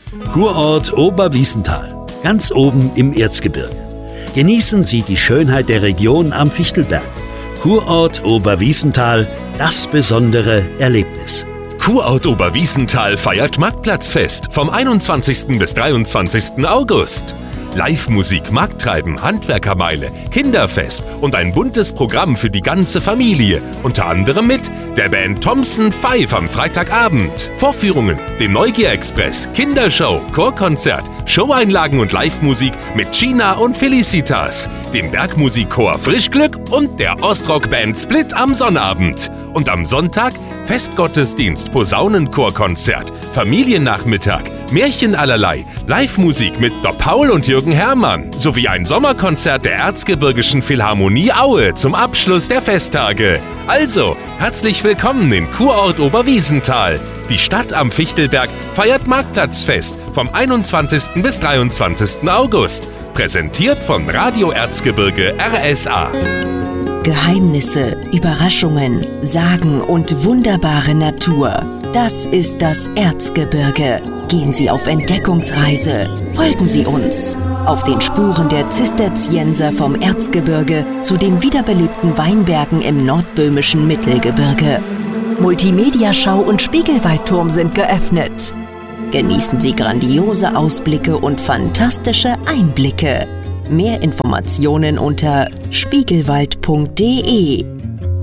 Kurort Oberwiesenthal, ganz oben im Erzgebirge. Genießen Sie die Schönheit der Region am Fichtelberg. Kurort Oberwiesenthal, das besondere Erlebnis. Kurort Oberwiesenthal feiert Marktplatzfest vom 21. bis 23. August. Live-Musik, Markttreiben, Handwerkermeile, Kinderfest und ein buntes Programm für die ganze Familie. Unter anderem mit der Band Thompson 5 am Freitagabend. Vorführungen, dem Neugier-Express, Kindershow, Chorkonzert, Showeinlagen und Live-Musik mit Gina und Felicitas, dem Bergmusikchor Frischglück und der Ostrock-Band Split am Sonnabend. Und am Sonntag Festgottesdienst, Posaunenchorkonzert, Familiennachmittag, Märchen allerlei, Live-Musik mit Dr. Paul und Jürgen Herrmann sowie ein Sommerkonzert der Erzgebirgischen Philharmonie Aue zum Abschluss der Festtage. Also, herzlich willkommen in Kurort Oberwiesenthal. Die Stadt am Fichtelberg feiert Marktplatzfest vom 21. bis 23. August. Präsentiert von Radio Erzgebirge RSA. Geheimnisse, Überraschungen, Sagen und wunderbare Natur. Das ist das Erzgebirge. Gehen Sie auf Entdeckungsreise. Folgen Sie uns. Auf den Spuren der Zisterzienser vom Erzgebirge zu den wiederbelebten Weinbergen im nordböhmischen Mittelgebirge. Multimedia-Schau und Spiegelwaldturm sind geöffnet. Genießen Sie grandiose Ausblicke und fantastische Einblicke. Mehr Informationen unter spiegelwald.de.